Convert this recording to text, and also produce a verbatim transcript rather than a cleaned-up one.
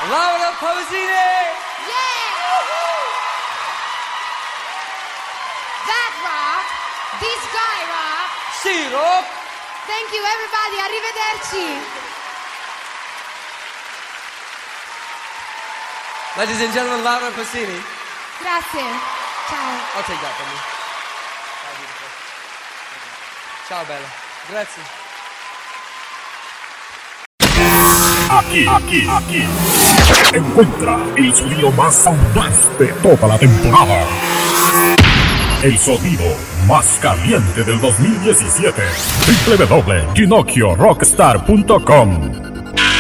Laura Pausini! Yeah! That rock! This guy rock! Sì, rock! Thank you everybody, arrivederci! Ladies and gentlemen, Laura Pausini. Grazie, ciao. I'll take that from you. Ciao, bella. Grazie. Aquí, aquí, aquí. Encuentra el sonido más audaz de toda la temporada. El sonido más caliente del dos mil diecisiete. w w w punto ginocchio rockstar punto com